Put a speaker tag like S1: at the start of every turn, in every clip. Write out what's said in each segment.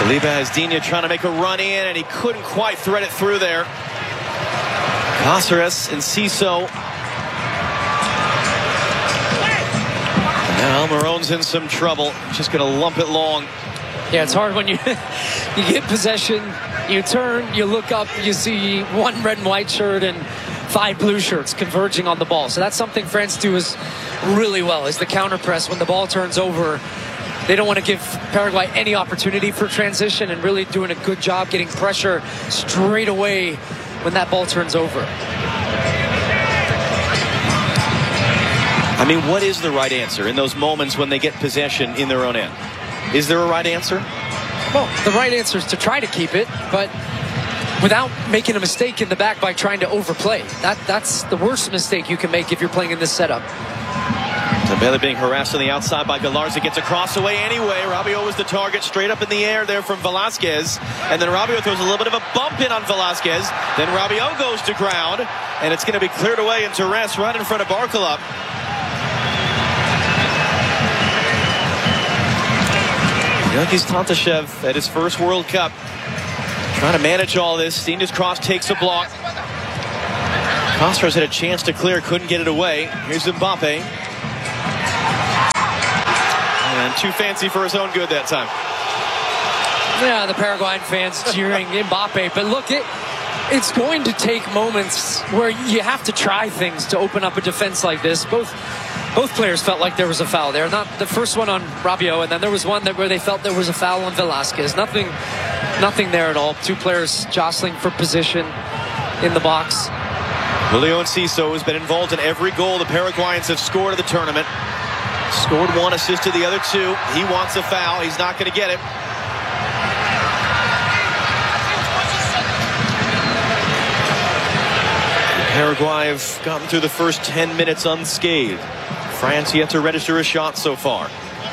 S1: Saliba Asdinha trying to make a run in, and he couldn't quite thread it through there. Cáceres and Ciso. Now Almirón's in some trouble. Just going to lump it long.
S2: Yeah, it's hard when you you get possession, you turn, you look up, you see one red and white shirt and 5 blue shirts converging on the ball. So that's something France do is really well, is the counter press. When the ball turns over, they don't want to give Paraguay any opportunity for transition, and really doing a good job getting pressure straight away when that ball turns over.
S1: I mean, what is the right answer in those moments when they get possession in their own end? Is there a right answer?
S2: Well, the right answer is to try to keep it, but without making a mistake in the back by trying to overplay. That's the worst mistake you can make if you're playing in this setup.
S1: Dembele being harassed on the outside by Galarza, gets a cross away anyway. Rabiot was the target, straight up in the air there from Velasquez. And then Rabiot throws a little bit of a bump in on Velasquez. Then Rabiot goes to ground, and it's going to be cleared away into rest right in front of Barcola. Yankees Tantashev at his first World Cup, trying to manage all this. Stinda's cross takes a block. Cáceres had a chance to clear, couldn't get it away. Here's Mbappe. And too fancy for his own good that time.
S2: Yeah, the Paraguayan fans cheering Mbappe. But look, it's going to take moments where you have to try things to open up a defense like this. Both players felt like there was a foul there. Not the first one on Rabiot, and then there was one where they felt there was a foul on Velasquez. Nothing there at all. Two players jostling for position in the box.
S1: Julio Enciso has been involved in every goal the Paraguayans have scored in the tournament. Scored 1, assisted the other 2. He wants a foul. He's not going to get it. Paraguay have gotten through the first 10 minutes unscathed. France yet to register a shot so far.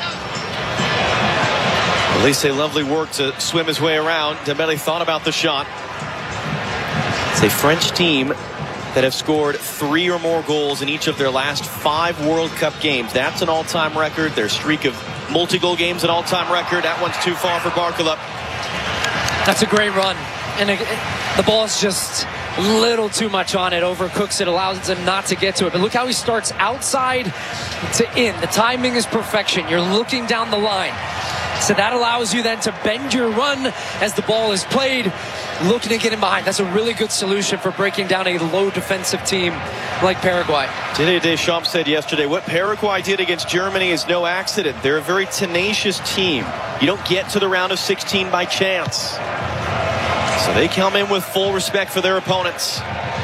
S1: Elise lovely work to swim his way around. Dembele thought about the shot. It's a French team that have scored 3 or more goals in each of their last 5 World Cup games. That's an all-time record. Their streak of multi-goal games, an all-time record. That one's too far for Barcola.
S2: That's a great run. And the ball's just a little too much on it. Overcooks it, allows him not to get to it. But look how he starts outside to in. The timing is perfection. You're looking down the line. So that allows you then to bend your run as the ball is played, looking to get in behind. That's a really good solution for breaking down a low defensive team like Paraguay.
S1: Didier Deschamps said yesterday, what Paraguay did against Germany is no accident. They're a very tenacious team. You don't get to the round of 16 by chance. So they come in with full respect for their opponents.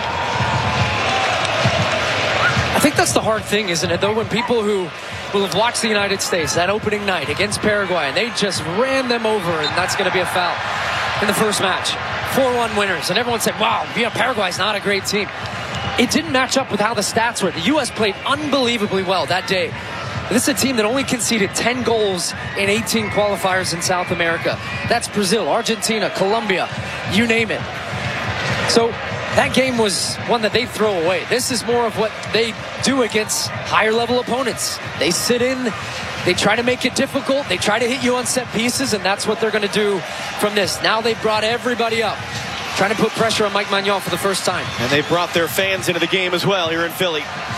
S2: I think that's the hard thing, isn't it, though, when people who will have watched the United States that opening night against Paraguay, and they just ran them over, and that's going to be a foul in the first match. 4-1 winners, and everyone said, wow, Paraguay's not a great team. It didn't match up with how the stats were. The U.S. played unbelievably well that day. This is a team that only conceded 10 goals in 18 qualifiers in South America. That's Brazil, Argentina, Colombia, you name it. So that game was one that they throw away. This is more of what they do against higher level opponents. They sit in, they try to make it difficult, they try to hit you on set pieces, and that's what they're going to do from this. Now they've brought everybody up, trying to put pressure on Mike Maignan for the first time.
S1: And they brought their fans into the game as well here in Philly.